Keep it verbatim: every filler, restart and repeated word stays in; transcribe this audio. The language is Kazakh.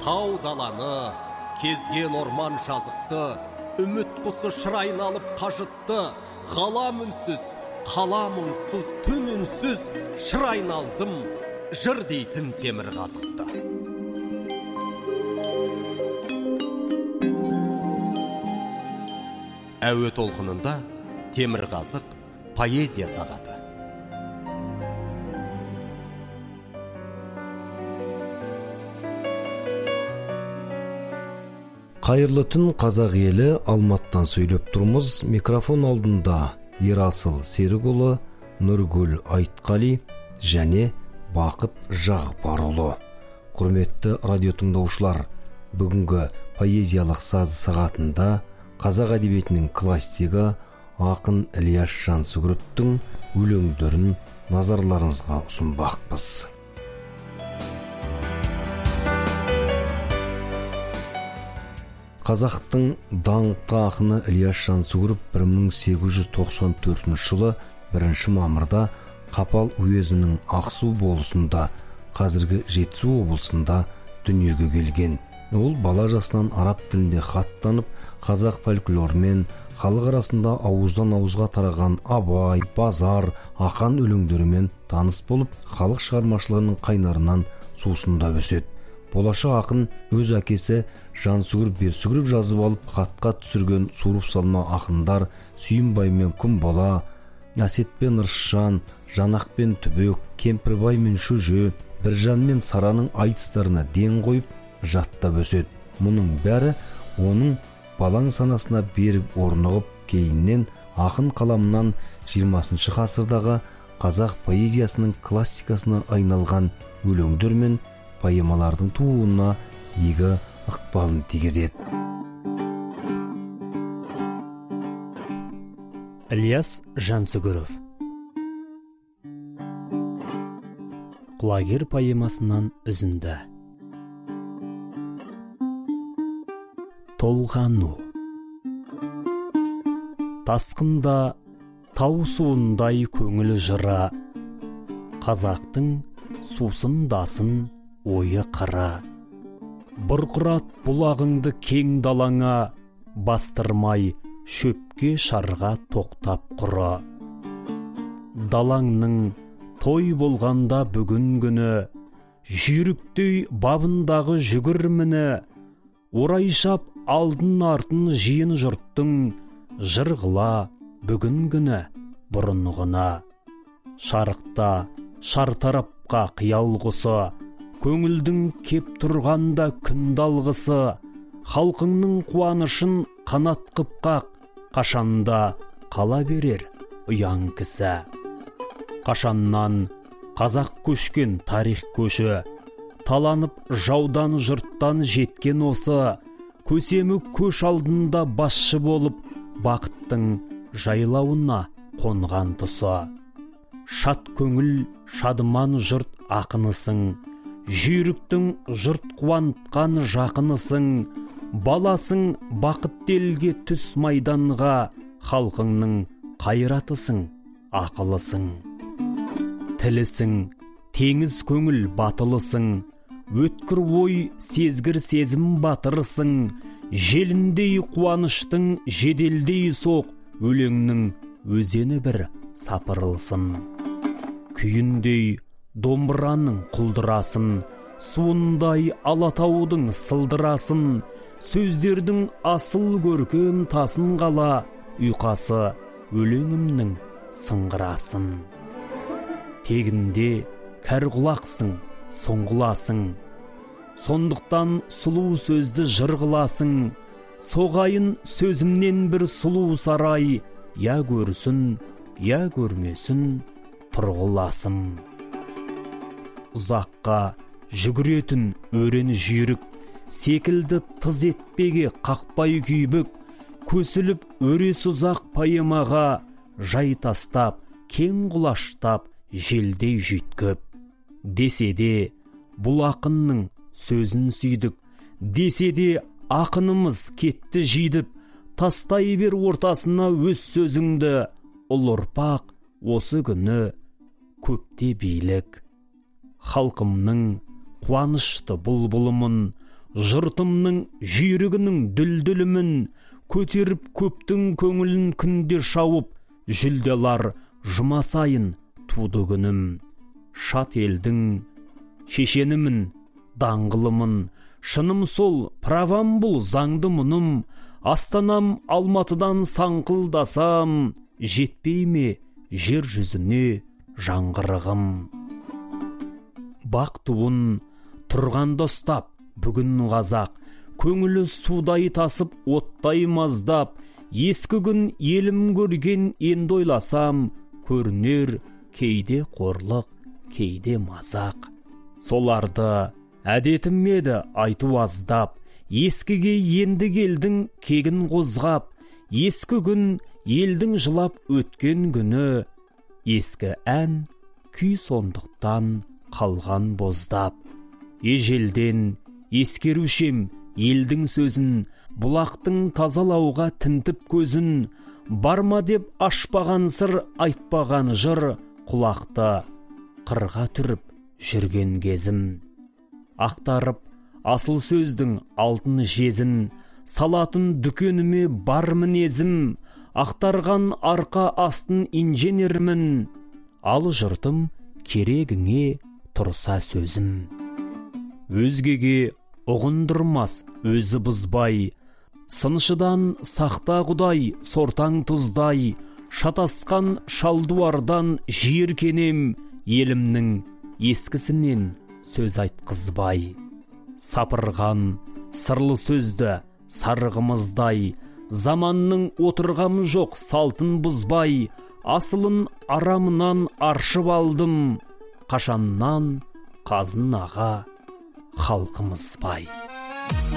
Тау даланы, кезген орман жазықты, үміт құсы шырайын алып қажытты, ғалам үнсіз, қалам үнсіз, түн үнсіз, шырайын алдым, жыр дейтін темір қазықты. Әуе толқынында темір қазық поэзия сағаты. Қайырлы түн, қазақ елі, Алматтан сөйлеп тұрмыз. Микрофон алдында Ерасыл Серікұлы, Нұргүл Айтқали және Бақыт Жағбарұлы. Құрметті радио тыңдаушылар, бүгінгі поэзиялық саз сағатында қазақ әдебиетінің классигі ақын Ілияс Жансүгіровтің өлеңдерін назарларыңызға ұсынбақпыз. Қазақтың даңқты ақыны Ілияс Жансүгіров бір мың сегіз жүз тоқсан төртінші жылы бірінші мамырда Қапал уезінің Ақсу болысында, қазіргі Жетісу облысында дүниеге келген. Ол бала жасынан араб тілінде хат танып, қазақ фольклорымен халық арасында ауыздан ауызға тараған Абай, Базар, Ақан өлеңдерімен таныс болып, халық шығармашылығының қайнарынан сусындап өседі. Болашақ ақын өз әкесі Жансүгіров Берсүгіров жазып алып, хатқа түсірген суырып салма ақындар Сүйінбай мен Күнбала, Әсетпен Ырысжан, Жанақпен Түбек, Кемпірбай мен Шөже, Біржан мен Сараның айтыстарына ден қойып, жаттап өседі. Мұның бәрі оның балаң санасына беріп орнығып, кейіннен ақын қаламынан жиырмасыншы ғасырдағы қазақ поэзиясының классикасына айналған өлеңдер мен поэмалардың тууына игі ықпалын тигізеді. Ілияс Жансүгіров. Құлагер поэмасынан үзінді. Толғану. Тасқында тау суындай көңіл жыра, қазақтың сусындасын ойы қара. Бұрқырат бұлағыңды кең далаңа, бастырмай шөпке шарға тоқтап құра. Далаңның той болғанда бүгін күні, жүйріктей бабындағы жүгірміні, орайшап алдын артын жиын жұрттың, жырғыла бүгін күні бұрынғына. Шарықта шартарапқа қиял құсы, көңілдің кеп тұрғанда күн далғысы, халқыңның қуанышын қанат қып-қақ, қашанда қала берер ұяң кісі. Қашаннан қазақ көшкен тарих көші, таланып жаудан жұрттан жеткен осы, көсемі көш алдында басшы болып, бақыттың жайлауына қонған тұсы. Шат көңіл шадыман жұрт ақынысың, жүйріктің жұрт қуантқан жақынысың, баласың бақыт елге түс майданға, халқыңның қайратысың, ақылысың. Тілісің, теңіз көңіл батылысың, өткір ой сезгір сезім батырысың, желіндей қуаныштың жеделдей соқ, өлеңнің өзені бір сапырылсын. Күйіндей домбыраның құлдырасын, суындай алатаудың сылдырасын, сөздердің асыл көркем тасын қала, ұйқасы өлеңімнің сыңғырасын. Тегінде кәрғұлақсың, соңғыласың, сондықтан сұлу сөзді жырғыласың, соғайын сөзімнен бір сұлу сарай, я көрсін, я көрмесін, тұрғыласың. Ұзаққа жүгіретін өрен жүйрік, секілді тыз етпеге қақпай күйбік, көсіліп өрес ұзақ поэмаға, жай тастап, кең құлаштап, желдей жүйткіп. Десе де бұл ақынның сөзін сүйдік, десе де ақынымыз кетті жидіп, тастай бер ортасына өз сөзіңді, ұл ұрпақ осы күні көпте билік. Халқымның қуанышты бұлбұлымын, жұртымның жүйрігінің дүлдүлімін, көтеріп көптің көңілін күнде шауып, жүлделар жұмасайын туды күнім. Шат елдің шешенімін, даңғылымын, шыным сол, правам бұл заңды мұным. Астанам Алматыдан саңқылдасам, жетпей ме жер жүзіне жаңғырығым. Бақ туын тұрғанда ұстап, бүгін қазақ, көңілі судай тасып, оттай маздап, ескі күн елім көрген енді ойласам, көрінер кейде қорлық, кейде мазақ. Соларды әдетім еді айту аздап, ескіге енді келдің кегін қозғап, ескі күн елдің жылап өткен күні, ескі ән күй сондықтан қалған боздап. Ежелден ескерушем елдің сөзін, бұлақтың тазалауға тінтіп көзін, барма деп ашпаған сыр, айтпаған жыр, құлақты қырға түріп жүрген кезім. Ақтарып асыл сөздің алтын жезін, салатын дүкеніме бар мінезім, ақтарған арқа астын инженермін, ал жұртым керегіңе тұрса сөзім. Өзгеге ұғындырмас өзі бұзбай, сыншыдан сақта құдай сортаң тұздай, шатасқан шалдуардан жиіркенем, елімнің ескісінен сөз айтқызбай. Сапырған сырлы сөзді сарғымыздай, заманның отырғам жоқ салтын бұзбай, асылын арамынан аршып алдым, қашаннан қазын аға халқымыз бай.